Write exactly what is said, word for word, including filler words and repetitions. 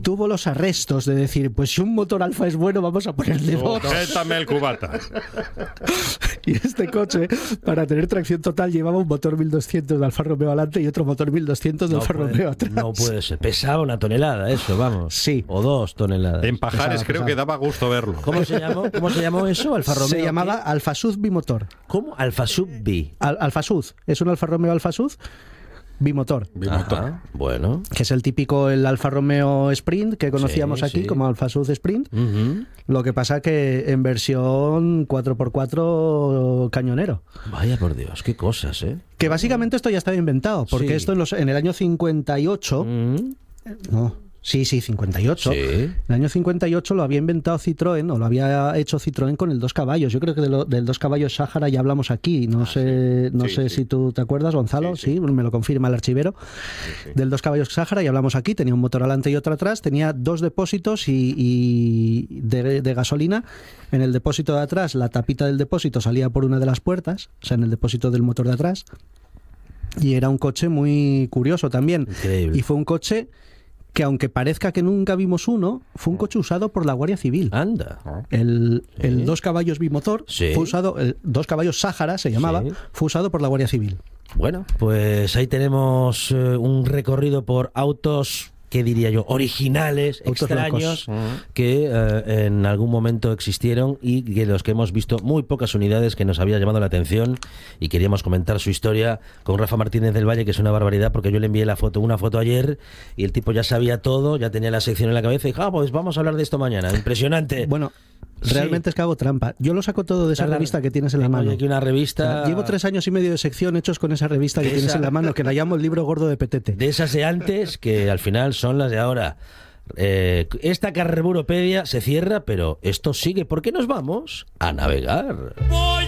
tuvo los arrestos de decir, pues si un motor Alfa es bueno, vamos a ponerle dos. Sujétame el cubata. Y este coche, para tener tracción total, llevaba un motor mil doscientos de Alfa Romeo adelante y otro motor mil doscientos de No Alfa puede, Romeo atrás. no puede ser. Pesaba una tonelada eso, vamos. Sí. O dos toneladas. En Pajares Pesado, creo pesado. que daba gusto verlo. ¿Cómo se llamó? ¿Cómo se llamó eso? Alfa Romeo. Se llamaba ¿qué? Alfa Sud bimotor. ¿Cómo? Alfa Sub B. Al, Alfa Sud. Es un Alfa Romeo Alfa Sud bimotor. Bimotor. Ajá, bueno. Que es el típico el Alfa Romeo Sprint que conocíamos Sí, aquí sí. como Alfa Sud Sprint. Ujú. Lo que pasa que en versión cuatro por cuatro cañonero. Vaya por Dios, qué cosas, ¿eh? Que básicamente esto ya estaba inventado, porque Sí. esto en, los, en el año cincuenta y ocho... Mm, No, sí, sí, cincuenta y ocho. Sí. En el año cincuenta y ocho lo había inventado Citroën, o lo había hecho Citroën con el dos caballos. Yo creo que de lo- del dos caballos Sáhara ya hablamos aquí. No sé, no Sí, sé sí. si tú te acuerdas, Gonzalo. Sí, Sí, sí. me lo confirma el archivero. Sí. Del dos caballos Sáhara ya hablamos aquí. Tenía un motor adelante y otro atrás. Tenía dos depósitos y, y de, de gasolina. En el depósito de atrás, la tapita del depósito salía por una de las puertas, o sea, en el depósito del motor de atrás. Y era un coche muy curioso también. Increíble. Y fue un coche que, aunque parezca que nunca vimos uno, fue un coche usado por la Guardia Civil. Anda. El, Sí. el dos caballos bimotor Sí. fue usado, el dos caballos Sáhara se llamaba, Sí. fue usado por la Guardia Civil. Bueno, pues ahí tenemos eh, un recorrido por autos, ¿qué diría yo? Originales, Autos extraños, locos. que eh, en algún momento existieron y de los que hemos visto muy pocas unidades que nos había llamado la atención y queríamos comentar su historia con Rafa Martínez del Valle, que es una barbaridad porque yo le envié la foto, una foto ayer y el tipo ya sabía todo, ya tenía la sección en la cabeza y dijo, ah, pues vamos a hablar de esto mañana. Impresionante. Bueno, Sí. realmente es que hago trampa. Yo lo saco todo de esa Está la- revista que tienes en la tengo mano. aquí una revista. Llevo tres años y medio de sección hechos con esa revista que De tienes esa- en la mano, que la llamo el libro gordo de Petete. De esas de antes, que al final son las de ahora. Eh, esta carburopedia se cierra, pero esto sigue porque nos vamos a navegar. Voy